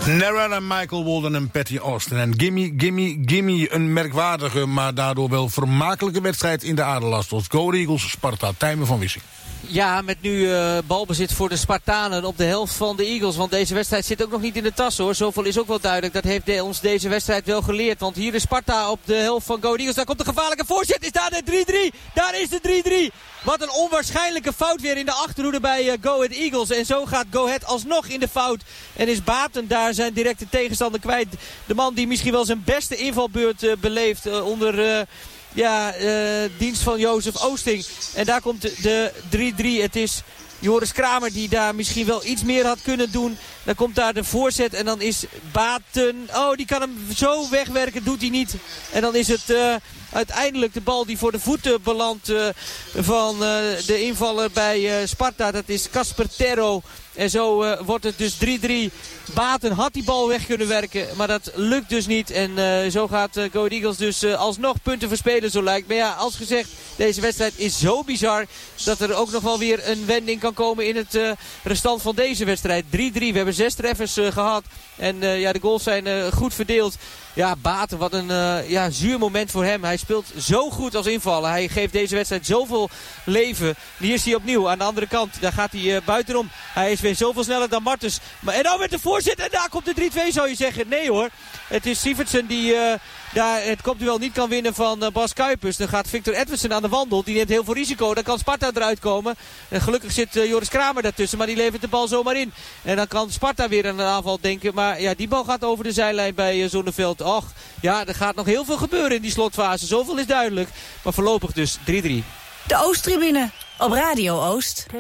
Narella, Michael Walden en Patty Austin. En gimme, een merkwaardige, maar daardoor wel vermakelijke wedstrijd in de Aderlastos. Go Eagles, Sparta, Tijmen van Wissing. Ja, met nu balbezit voor de Spartanen op de helft van de Eagles. Want deze wedstrijd zit ook nog niet in de tas, hoor. Zoveel is ook wel duidelijk. Dat heeft ons deze wedstrijd wel geleerd. Want hier is Sparta op de helft van Go Eagles. Daar komt de gevaarlijke voorzet. Is daar de 3-3? Daar is de 3-3. Wat een onwaarschijnlijke fout weer in de achterhoede bij Go Ahead Eagles. En zo gaat Go Ahead alsnog in de fout. En is Baten daar zijn directe tegenstander kwijt. De man die misschien wel zijn beste invalbeurt beleeft onder... dienst van Jozef Oosting. En daar komt de 3-3. Het is Joris Kramer die daar misschien wel iets meer had kunnen doen. Dan komt daar de voorzet en dan is Baten... Oh, die kan hem zo wegwerken. Doet hij niet. En dan is het uiteindelijk de bal die voor de voeten belandt van de invaller bij Sparta. Dat is Casper Terro. En zo wordt het dus 3-3. Baten had die bal weg kunnen werken. Maar dat lukt dus niet. En zo gaat Go Ahead Eagles dus alsnog punten verspelen, zo lijkt. Maar ja, als gezegd, deze wedstrijd is zo bizar dat er ook nog wel weer een wending kan komen in het restant van deze wedstrijd. 3-3. We hebben 6 treffers gehad. En de goals zijn goed verdeeld. Ja, Baten, wat een zuur moment voor hem. Hij speelt zo goed als invaller. Hij geeft deze wedstrijd zoveel leven. Hier is hij opnieuw aan de andere kant. Daar gaat hij buitenom. Hij is weer zoveel sneller dan Martens. En nou met de voorzet. En daar komt de 3-2, zou je zeggen. Nee hoor. Het is Sievertsen die daar het kopduel niet kan winnen van Bas Kuipers. Dan gaat Victor Edwardsen aan de wandel. Die neemt heel veel risico. Dan kan Sparta eruit komen. En gelukkig zit Joris Kramer daartussen. Maar die levert de bal zomaar in. En dan kan Sparta weer aan een aanval denken. Maar ja, die bal gaat over de zijlijn bij Zonneveld. Och, ja, er gaat nog heel veel gebeuren in die slotfase. Zoveel is duidelijk. Maar voorlopig dus 3-3. De Oosttribune op Radio Oost.